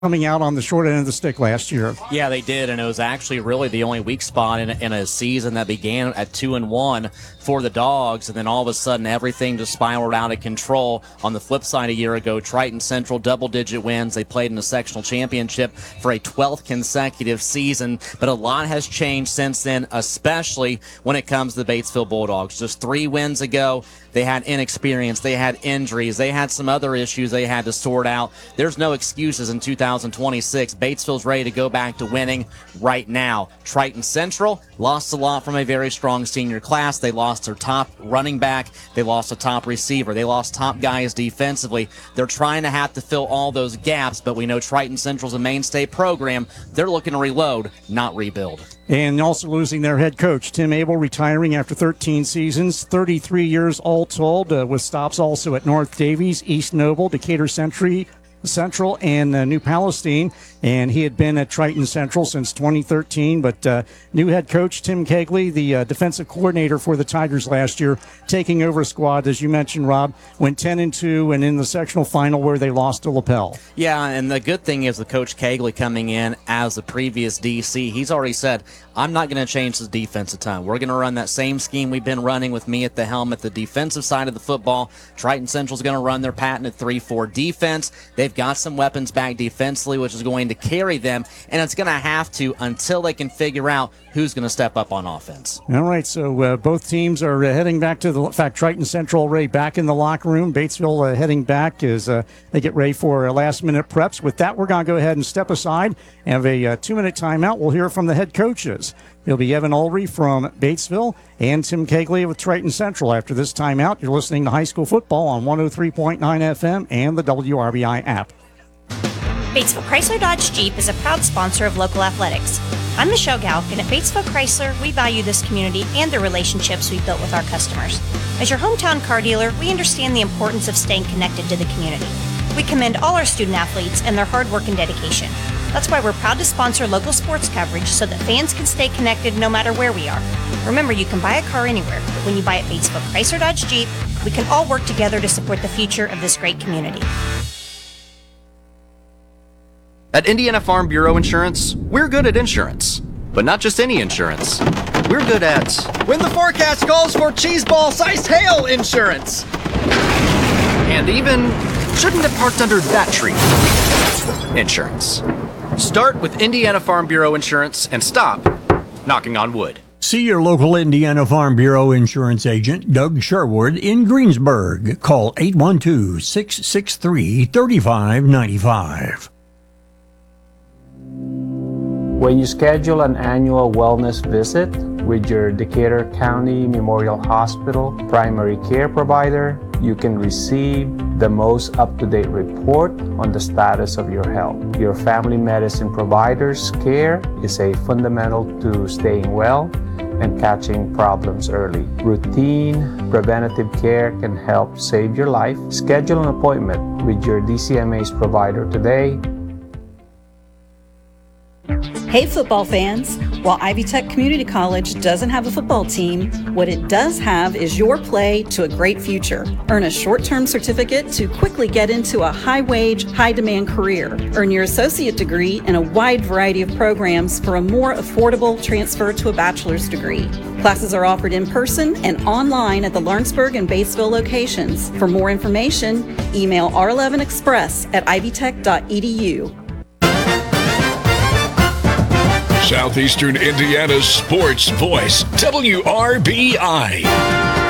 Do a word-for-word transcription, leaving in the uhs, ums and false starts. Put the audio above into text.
coming out on the short end of the stick last year. Yeah, they did, and it was actually really the only weak spot in, in a season that began at two and one for the Dogs, and then all of a sudden everything just spiraled out of control. On the flip side, a year ago, Triton Central double-digit wins. They played in the sectional championship for a twelfth consecutive season, but a lot has changed since then, especially when it comes to the Batesville Bulldogs. Just three wins ago, they had inexperience, they had injuries, they had some other issues they had to sort out. There's no excuses in two thousand twenty-six. Batesville's ready to go back to winning right now. Triton Central lost a lot from a very strong senior class. They lost their top running back. They lost a top receiver. They lost top guys defensively. They're trying to have to fill all those gaps, but we know Triton Central's a mainstay program. They're looking to reload, not rebuild. And also losing their head coach, Tim Abel, retiring after thirteen seasons, thirty-three years all told, uh, with stops also at North Davies, East Noble, Decatur Century, Central, and uh, New Palestine. And he had been at Triton Central since twenty thirteen, but uh, new head coach Tim Kegley, the uh, defensive coordinator for the Tigers last year, taking over a squad, as you mentioned, Rob, went ten and two, and in the sectional final where they lost to LaPel. Yeah, and the good thing is the Coach Kegley coming in as the previous D C, he's already said, I'm not going to change the defense a ton. We're going to run that same scheme we've been running with me at the helm at the defensive side of the football. Triton Central's going to run their patented three four defense. They've got some weapons back defensively, which is going to carry them, and it's going to have to until they can figure out who's going to step up on offense. All right, so uh, both teams are uh, heading back to the, in fact, Triton Central already back in the locker room. Batesville uh, heading back as uh, they get ready for uh, last-minute preps. With that, we're going to go ahead and step aside and have a uh, two-minute timeout. We'll hear from the head coaches. It'll be Evan Ulrey from Batesville and Tim Kegley with Triton Central. After this timeout, you're listening to High School Football on one oh three point nine F M and the W R B I app. Batesville Chrysler Dodge Jeep is a proud sponsor of local athletics. I'm Michelle Gauk, and at Batesville Chrysler, we value this community and the relationships we've built with our customers. As your hometown car dealer, we understand the importance of staying connected to the community. We commend all our student athletes and their hard work and dedication. That's why we're proud to sponsor local sports coverage so that fans can stay connected no matter where we are. Remember, you can buy a car anywhere, but when you buy at Batesville Chrysler Dodge Jeep, we can all work together to support the future of this great community. At Indiana Farm Bureau Insurance, we're good at insurance, but not just any insurance. We're good at when the forecast calls for cheese ball-sized hail insurance. And even shouldn't have parked under that tree insurance. Start with Indiana Farm Bureau Insurance and stop knocking on wood. See your local Indiana Farm Bureau insurance agent, Doug Sherwood, in Greensburg. Call eight one two, six six three, three five nine five. When you schedule an annual wellness visit with your Decatur County Memorial Hospital primary care provider, you can receive the most up-to-date report on the status of your health. Your family medicine provider's care is a fundamental to staying well and catching problems early. Routine preventative care can help save your life. Schedule an appointment with your D C M A's provider today. Hey football fans, while Ivy Tech Community College doesn't have a football team, what it does have is your play to a great future. Earn a short-term certificate to quickly get into a high-wage, high-demand career. Earn your associate degree in a wide variety of programs for a more affordable transfer to a bachelor's degree. Classes are offered in person and online at the Lawrenceburg and Batesville locations. For more information, email r eleven express at ivy tech dot e d u. Southeastern Indiana's sports voice, W R B I.